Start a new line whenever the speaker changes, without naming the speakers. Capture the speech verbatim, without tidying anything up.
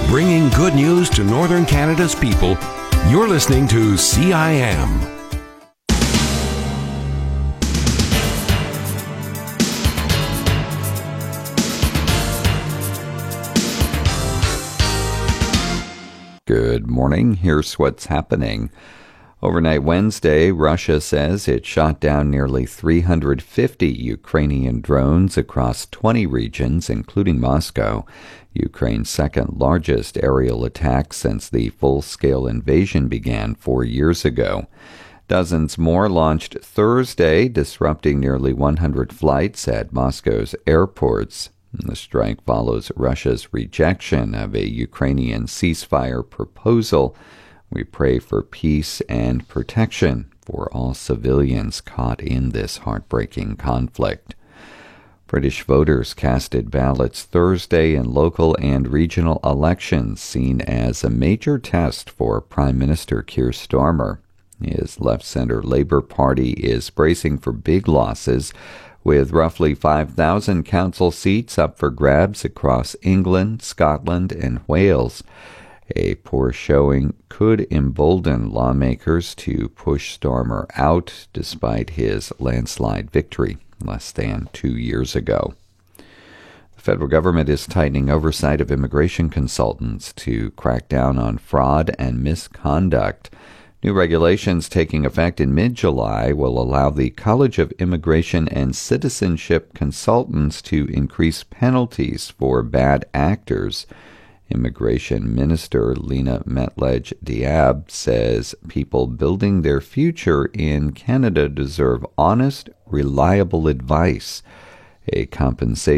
Bringing good news to Northern Canada's people, you're listening to C I M.
Good morning. Here's what's happening. Overnight Wednesday, Russia says it shot down nearly three hundred fifty Ukrainian drones across twenty regions, including Moscow, Ukraine's second largest aerial attack since the full-scale invasion began four years ago. Dozens more launched Thursday, disrupting nearly one hundred flights at Moscow's airports. The strike follows Russia's rejection of a Ukrainian ceasefire proposal. We pray for peace and protection for all civilians caught in this heartbreaking conflict. British voters casted ballots Thursday in local and regional elections, seen as a major test for Prime Minister Keir Starmer. His left-centre Labour Party is bracing for big losses, with roughly five thousand council seats up for grabs across England, Scotland, and Wales. A poor showing could embolden lawmakers to push Starmer out despite his landslide victory less than two years ago. The federal government is tightening oversight of immigration consultants to crack down on fraud and misconduct. New regulations taking effect in mid-July will allow the College of Immigration and Citizenship Consultants to increase penalties for bad actors. Immigration Minister Lena Metlej-Diab says people building their future in Canada deserve honest, reliable advice. A compensation